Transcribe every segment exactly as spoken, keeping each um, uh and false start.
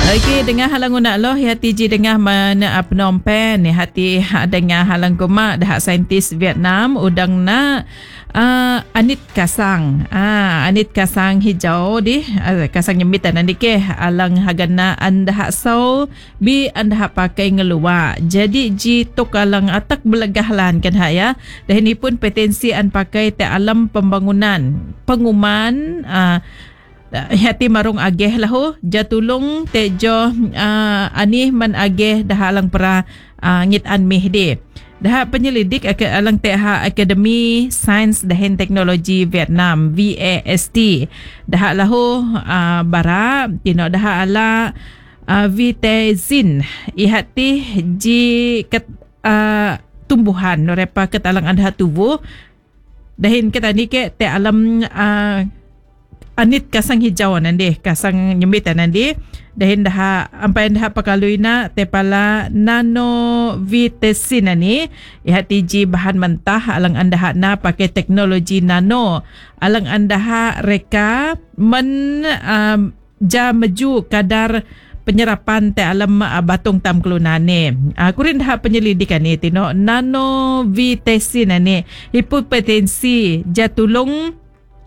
Okey, dengan halang unak loh hati ji dengan mana Phnom Penh ni hati dengan halang koma dah saintis Vietnam udang na uh, anit kasang. Ah, anit kasang hijau di uh, kasang nyembitan nanti ke alang hagana anda sau bi anda pakai ngeluar. Jadi ji tok alang atak belegahlan kan ha ya. Dan ini pun potensi an pakai te alam pembangunan penguman uh, hati marung ageh lah ho jatulung tejo uh, anih man ageh dah alang pra uh, ngit an meh de dah penyelidik ak alang T H Academy Science dan Teknologi Vietnam V A S T dah lah ho uh, bara tino dah ala uh, vitezin ihati ji ket uh, tumbuhan norepa ket alang anda tubuh dahin ket ani ke te alam uh, anit kasang hijau nanti kasang nyembitan nanti dahin dah ampai dah pakalui na tepala nano vitesin ni ihati ji bahan mentah alang anda na pakai teknologi nano alang anda reka men um, ja maju kadar penyerapan te alam uh, batung tam kelunane. Uh, kurin dah penyelidikan ni tino nano vitesin ni hipotensi jatulung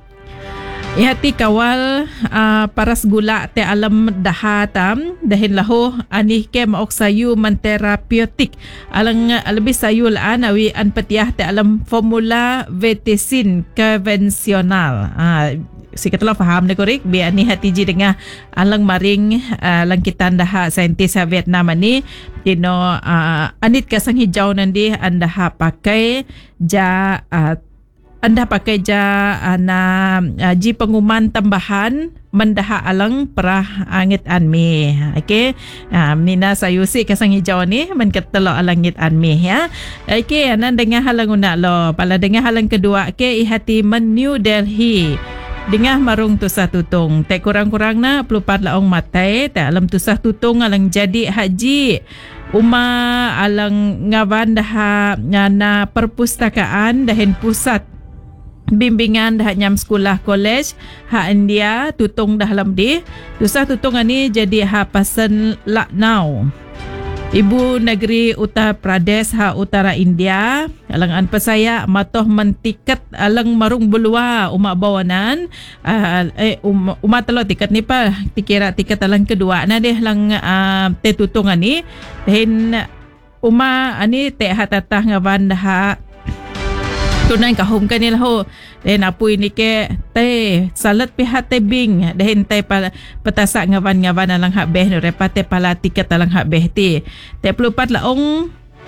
ihati kawal uh, paras gula te alam dahatam dahin lahu anih ke maok sayu man terapeutik alang uh, lebih sayul an awi an petiah te alam formula vetesin konvensional. Ah uh, si katlo faham ne korek bi ani hati ji dengan alang maring uh, langkitan dah saintis Vietnam ni dino uh, anit kasang hijau nanti anda pakai ja uh, anda pakai ja ana uh, ji pengumuman tambahan mendaha alang perah angit anmi. Okey. Uh, mina sayusi kasang hijau ni men ketelo alangit anmi ya. Okey, anan dengan halang unak lo. Pala dengan halang kedua ke ihati men New Delhi. Dengah marung tusah tutung. Tak kurang-kurang na pelupat laong matai. Tak alam tusah tutung alang jadi haji. Uma alang ngawan dah na perpustakaan dahin pusat bimbingan dah nyam sekolah kolej ha India tutung dah lam di tusah tutung ani jadi ha pasan Lucknow ibu negeri Uttar Pradesh ha utara India alang an pesaya matoh mentiket alang marung belua umat bawanan uh, eh um, umat telo tiket ni pa dikira tiket alang kedua na deh lang uh, te tutung ani then uma ani te ha tatah ngawan dah tunan kahum kanil ho den apu ini ke te salat pihak te bing den te petasak ngawan-ngawan alang hak beh no repate pala tiket alang hak beh ti te pelupat laong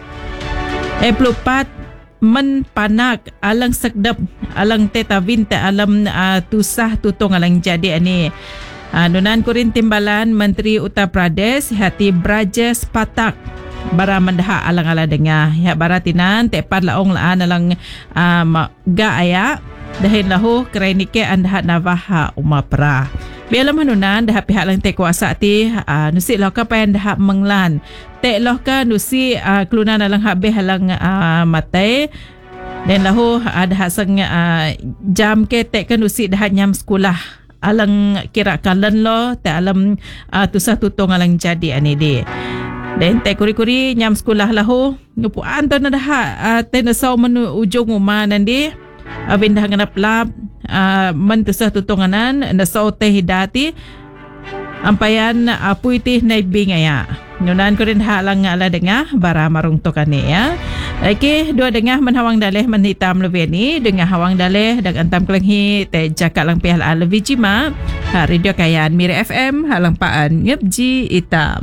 eh pelupat men panak alang sekdap alang te tawin te alam uh, tusah tutung alang jadi ani uh, nunan kurin timbalan Menteri Uttar Pradesh hati Brajesh Patak bara mendah alang-ala dengar ya baratinan tepat laong laan alang um, ga aya dahin lahu krenike anda navaha umapra bialam hanunan dah pihak lang te kuasa ti uh, nusi lo ka pa anda menglan te lo ka nusi uh, klunan alang habe halang uh, matai dan lahu ada sang uh, jam ke te kan nusi dah nyam sekolah alang kira kalan lo te alam uh, tusah tutung alang jadi ani di dan te kuri-kuri nyam sekolah lahu ngupuan to na dah uh, te nasau menu ujung rumah nandi abin dah nganap lab uh, men tusah tutunganan nasau te hidati ampayan apu iti naibing aya nunan kurin halang ala dengar bara marung tokane ya. Okey, dua dengar menhawang daleh menhitam lebih ni dengan hawang daleh dan antam kelenghi te jakak lang pihal ala vijima ha radio kayan Mira F M halang paan ngepji itam.